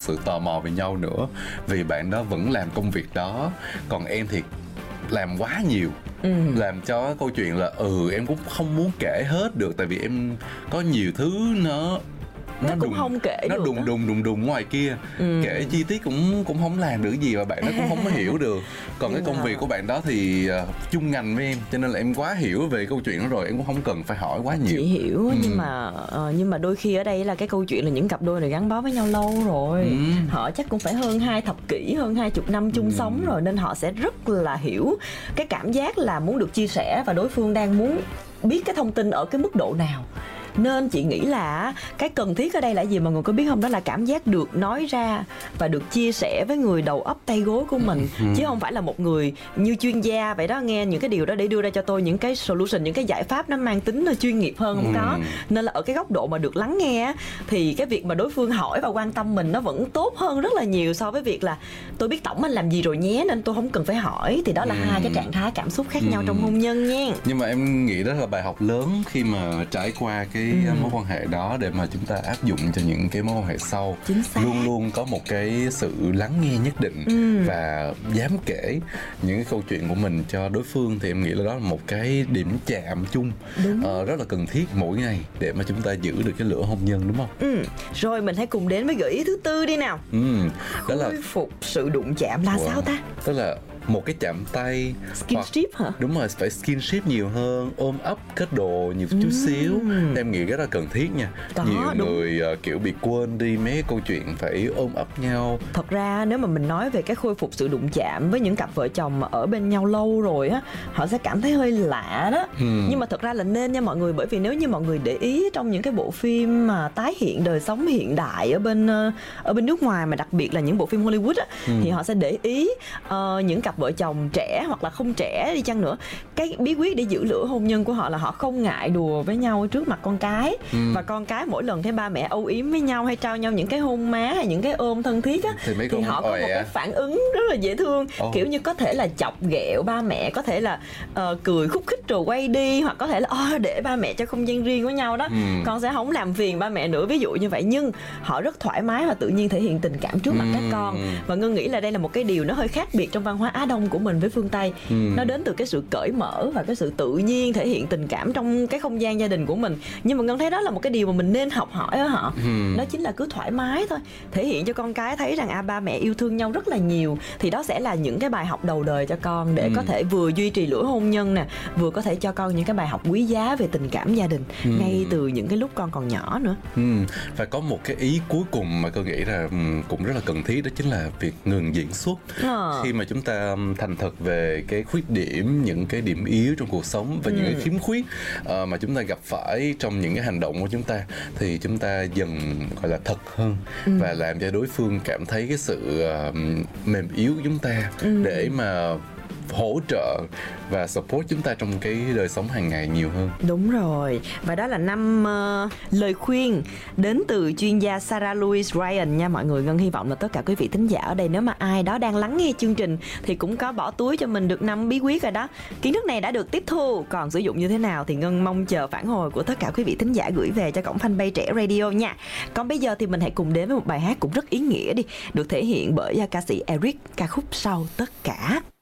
sự tò mò về nhau nữa, vì bạn đó vẫn làm công việc đó, còn em thì làm quá nhiều. Làm cho câu chuyện là em cũng không muốn kể hết được, tại vì em có nhiều thứ nó cũng không kể nó được, đùng ngoài kia. Kể chi tiết cũng không làm được gì, và bạn đó cũng không có hiểu được. Còn cái công việc của bạn đó thì chung ngành với em, cho nên là em quá hiểu về câu chuyện đó rồi, em cũng không cần phải hỏi quá nhiều. Chị hiểu, nhưng mà đôi khi ở đây là cái câu chuyện là những cặp đôi này gắn bó với nhau lâu rồi. Họ chắc cũng phải hơn 2 thập kỷ, hơn 20 năm chung sống rồi, nên họ sẽ rất là hiểu cái cảm giác là muốn được chia sẻ, và đối phương đang muốn biết cái thông tin ở cái mức độ nào. Nên chị nghĩ là cái cần thiết ở đây là gì mọi người có biết không? Đó là cảm giác được nói ra và được chia sẻ với người đầu óc tay gối của mình, chứ không phải là một người như chuyên gia vậy đó, nghe những cái điều đó để đưa ra cho tôi những cái solution, những cái giải pháp nó mang tính chuyên nghiệp hơn, không có. Nên là ở cái góc độ mà được lắng nghe thì cái việc mà đối phương hỏi và quan tâm mình nó vẫn tốt hơn rất là nhiều so với việc là tôi biết tổng anh làm gì rồi nhé nên tôi không cần phải hỏi. Thì đó là hai cái trạng thái cảm xúc khác nhau trong hôn nhân nha. Nhưng mà em nghĩ đó là bài học lớn khi mà trải qua cái mối quan hệ đó, để mà chúng ta áp dụng cho những cái mối quan hệ sau. Luôn luôn có một cái sự lắng nghe nhất định và dám kể những cái câu chuyện của mình cho đối phương, thì em nghĩ là đó là một cái điểm chạm chung rất là cần thiết mỗi ngày để mà chúng ta giữ được cái lửa hôn nhân, đúng không? Rồi mình hãy cùng đến với gợi ý thứ tư đi nào. Đó là khôi phục sự đụng chạm là sao ta? Tức là một cái chạm tay, skinship hả? Đúng rồi, phải skinship nhiều hơn, ôm ấp, kết đồ nhiều chút xíu. Em nghĩ rất là cần thiết nha. Nhiều người kiểu bị quên đi mấy câu chuyện phải ôm ấp nhau. Thật ra nếu mà mình nói về cái khôi phục sự đụng chạm với những cặp vợ chồng mà ở bên nhau lâu rồi á, họ sẽ cảm thấy hơi lạ đó. Nhưng mà thật ra là nên nha mọi người, bởi vì nếu như mọi người để ý trong những cái bộ phim mà tái hiện đời sống hiện đại ở bên nước ngoài, mà đặc biệt là những bộ phim Hollywood á, thì họ sẽ để ý những cặp vợ chồng trẻ hoặc là không trẻ đi chăng nữa, cái bí quyết để giữ lửa hôn nhân của họ là họ không ngại đùa với nhau trước mặt con cái. Và con cái mỗi lần thấy ba mẹ âu yếm với nhau hay trao nhau những cái hôn má hay những cái ôm thân thiết á, thì họ có một cái phản ứng rất là dễ thương. Kiểu như có thể là chọc ghẹo ba mẹ, có thể là cười khúc khích rồi quay đi, hoặc có thể là để ba mẹ cho không gian riêng của nhau đó. Con sẽ không làm phiền ba mẹ nữa, ví dụ như vậy. Nhưng họ rất thoải mái và tự nhiên thể hiện tình cảm trước mặt các con. Và Ngân nghĩ là đây là một cái điều nó hơi khác biệt trong văn hóa Á Đông của mình với phương Tây. Nó đến từ cái sự cởi mở và cái sự tự nhiên thể hiện tình cảm trong cái không gian gia đình của mình. Nhưng mà Ngân thấy đó là một cái điều mà mình nên học hỏi ở họ. Đó chính là cứ thoải mái thôi, thể hiện cho con cái thấy rằng ba mẹ yêu thương nhau rất là nhiều. Thì đó sẽ là những cái bài học đầu đời cho con, để có thể vừa duy trì lửa hôn nhân nè, vừa có thể cho con những cái bài học quý giá về tình cảm gia đình ngay từ những cái lúc con còn nhỏ nữa. Phải có một cái ý cuối cùng mà tôi nghĩ là cũng rất là cần thiết, đó chính là việc ngừng diễn xuất. Khi mà chúng ta thành thật về cái khuyết điểm, những cái điểm yếu trong cuộc sống và những cái khiếm khuyết mà chúng ta gặp phải trong những cái hành động của chúng ta, thì chúng ta dần gọi là thật hơn và làm cho đối phương cảm thấy cái sự mềm yếu của chúng ta, để mà hỗ trợ và support chúng ta trong cái đời sống hàng ngày nhiều hơn. Đúng rồi. Và đó là 5 lời khuyên đến từ chuyên gia Sarah Louise Ryan nha mọi người. Ngân hy vọng là tất cả quý vị thính giả ở đây, nếu mà ai đó đang lắng nghe chương trình thì cũng có bỏ túi cho mình được 5 bí quyết rồi đó. Kiến thức này đã được tiếp thu, còn sử dụng như thế nào thì Ngân mong chờ phản hồi của tất cả quý vị thính giả gửi về cho cổng fanpage Trẻ Radio nha. Còn bây giờ thì mình hãy cùng đến với một bài hát cũng rất ý nghĩa đi, được thể hiện bởi ca sĩ Eric, ca khúc Sau Tất Cả.